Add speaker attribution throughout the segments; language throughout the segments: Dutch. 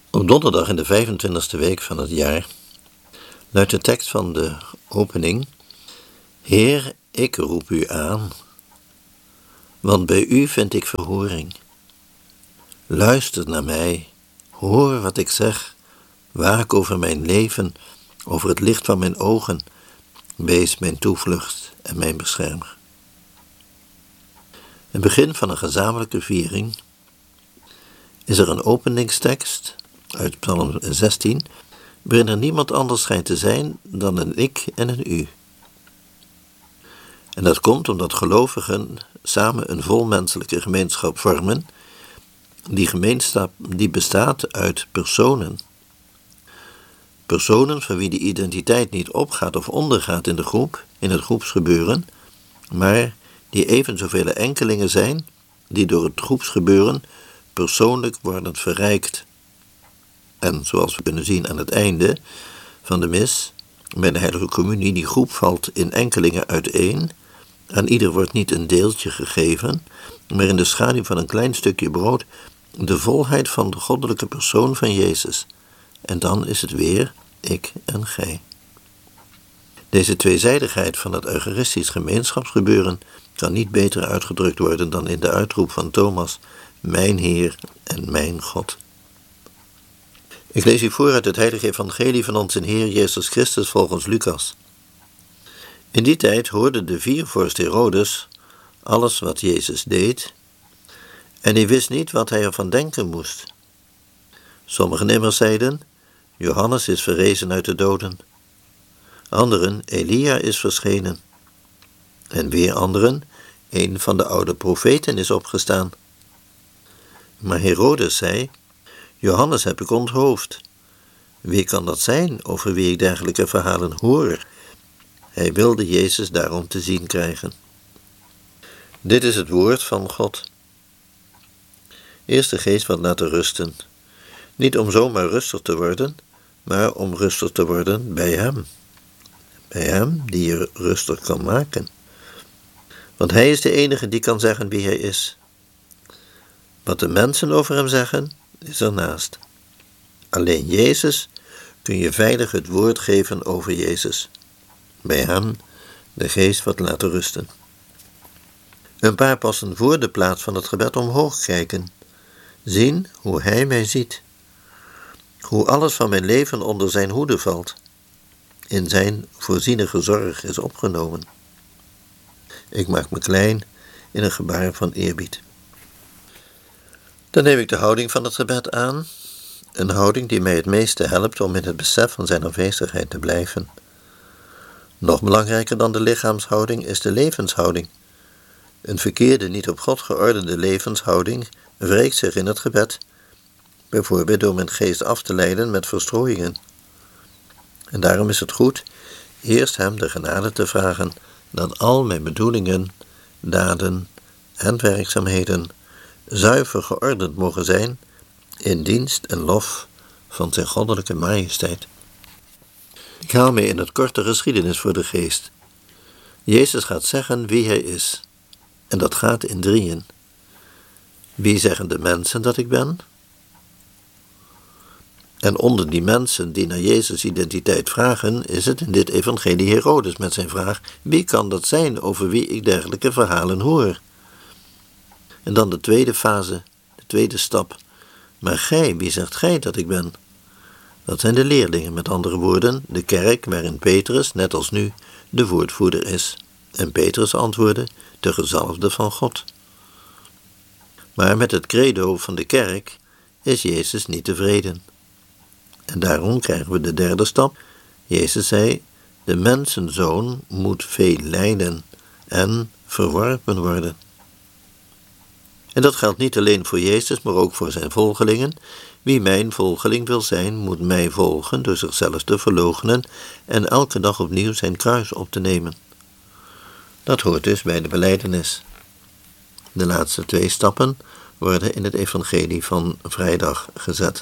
Speaker 1: Op donderdag in de 25e week van het jaar luidt de tekst van de opening: Heer, ik roep u aan, want bij u vind ik verhoring. Luister naar mij, hoor wat ik zeg, waak over mijn leven, over het licht van mijn ogen, wees mijn toevlucht en mijn beschermer. Het begin van een gezamenlijke viering is er een openingstekst uit Psalm 16, waarin er niemand anders schijnt te zijn dan een ik en een u. En dat komt omdat gelovigen samen een volmenselijke gemeenschap vormen. Die gemeenschap die bestaat uit personen. Personen van wie de identiteit niet opgaat of ondergaat in de groep, in het groepsgebeuren, maar die even zoveel enkelingen zijn die door het groepsgebeuren persoonlijk worden verrijkt. En zoals we kunnen zien aan het einde van de mis, bij de heilige communie, die groep valt in enkelingen uiteen. Aan ieder wordt niet een deeltje gegeven, maar in de schaduw van een klein stukje brood de volheid van de goddelijke persoon van Jezus. En dan is het weer ik en gij. Deze tweezijdigheid van het eucharistisch gemeenschapsgebeuren kan niet beter uitgedrukt worden dan in de uitroep van Thomas: mijn Heer en mijn God. Ik lees u voor uit het heilige evangelie van onze Heer Jezus Christus volgens Lucas. In die tijd hoorde de viervorst Herodes alles wat Jezus deed, en hij wist niet wat hij ervan denken moest. Sommigen immers zeiden: Johannes is verrezen uit de doden. Anderen: Elia is verschenen. En weer anderen: een van de oude profeten is opgestaan. Maar Herodes zei: Johannes heb ik onthoofd. Wie kan dat zijn over wie ik dergelijke verhalen hoor? Hij wilde Jezus daarom te zien krijgen. Dit is het woord van God. Eerst de geest wat laten rusten. Niet om zomaar rustig te worden, maar om rustig te worden bij Hem. Bij Hem die je rustig kan maken. Want Hij is de enige die kan zeggen wie Hij is. Wat de mensen over Hem zeggen, is ernaast. Alleen Jezus kun je veilig het woord geven over Jezus. Bij Hem de geest wat laten rusten. Een paar passen voor de plaats van het gebed omhoog kijken. Zien hoe Hij mij ziet. Hoe alles van mijn leven onder zijn hoede valt. In zijn voorzienige zorg is opgenomen. Ik maak me klein in een gebaar van eerbied. Dan neem ik de houding van het gebed aan. Een houding die mij het meeste helpt om in het besef van zijn afwezigheid te blijven. Nog belangrijker dan de lichaamshouding is de levenshouding. Een verkeerde, niet op God geordende levenshouding wreekt zich in het gebed, bijvoorbeeld door mijn geest af te leiden met verstrooiingen. En daarom is het goed eerst Hem de genade te vragen dat al mijn bedoelingen, daden en werkzaamheden zuiver geordend mogen zijn in dienst en lof van zijn goddelijke majesteit. Ik haal mee in het korte geschiedenis voor de geest. Jezus gaat zeggen wie Hij is. En dat gaat in drieën. Wie zeggen de mensen dat ik ben? En onder die mensen die naar Jezus' identiteit vragen, is het in dit evangelie Herodes met zijn vraag: wie kan dat zijn over wie ik dergelijke verhalen hoor? En dan de tweede fase, de tweede stap. Maar gij, wie zegt gij dat ik ben? Dat zijn de leerlingen, met andere woorden, de kerk waarin Petrus, net als nu, de woordvoerder is. En Petrus antwoordde: de gezalfde van God. Maar met het credo van de kerk is Jezus niet tevreden. En daarom krijgen we de derde stap. Jezus zei: de mensenzoon moet veel lijden en verworpen worden. En dat geldt niet alleen voor Jezus, maar ook voor zijn volgelingen. Wie mijn volgeling wil zijn, moet mij volgen door zichzelf te verloochenen en elke dag opnieuw zijn kruis op te nemen. Dat hoort dus bij de belijdenis. De laatste twee stappen worden in het evangelie van vrijdag gezet.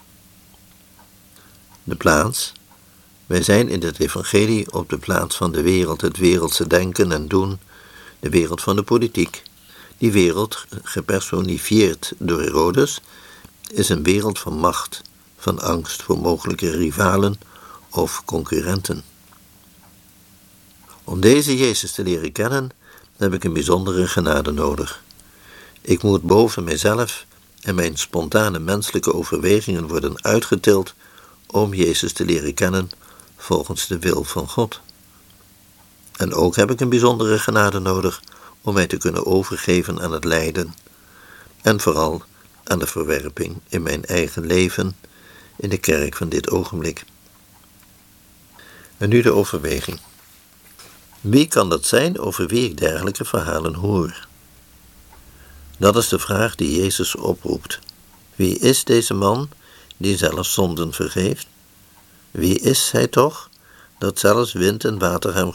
Speaker 1: De plaats. Wij zijn in het evangelie op de plaats van de wereld, het wereldse denken en doen, de wereld van de politiek. Die wereld, gepersonifieerd door Herodes, is een wereld van macht, van angst voor mogelijke rivalen of concurrenten. Om deze Jezus te leren kennen, heb ik een bijzondere genade nodig. Ik moet boven mijzelf en mijn spontane menselijke overwegingen worden uitgetild om Jezus te leren kennen volgens de wil van God. En ook heb ik een bijzondere genade nodig om mij te kunnen overgeven aan het lijden en vooral aan de verwerping in mijn eigen leven, in de kerk van dit ogenblik. En nu de overweging. Wie kan dat zijn over wie ik dergelijke verhalen hoor? Dat is de vraag die Jezus oproept. Wie is deze man die zelfs zonden vergeeft? Wie is hij toch, dat zelfs wind en water hem